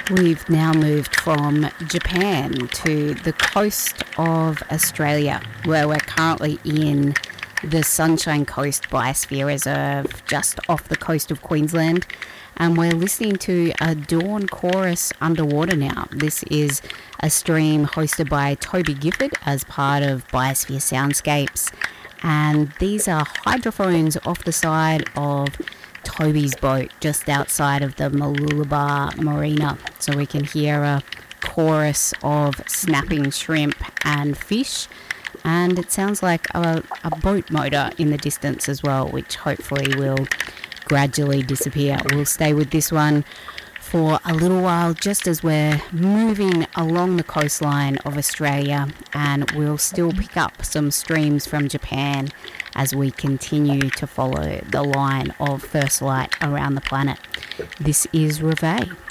We've now moved from Japan to the coast of Australia, where we're currently in the Sunshine Coast Biosphere Reserve, just off the coast of Queensland. And we're listening to a dawn chorus underwater now. This is a stream hosted by Toby Gifford as part of Biosphere Soundscapes. And these are hydrophones off the side of Toby's boat just outside of the Mooloolaba Marina. So we can hear a chorus of snapping shrimp and fish. And it sounds like a boat motor in the distance as well, which hopefully will gradually disappear. We'll stay with this one for a little while just as we're moving along the coastline of Australia, and we'll still pick up some streams from Japan as we continue to follow the line of first light around the planet. This is Reveille.